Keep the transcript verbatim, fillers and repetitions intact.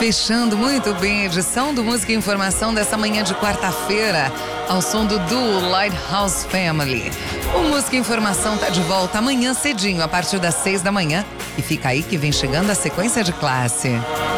Fechando muito bem a edição do Música e Informação dessa manhã de quarta-feira, ao som do duo Lighthouse Family. O Música e Informação tá de volta amanhã cedinho, a partir das seis da manhã. E fica aí que vem chegando a sequência de classe.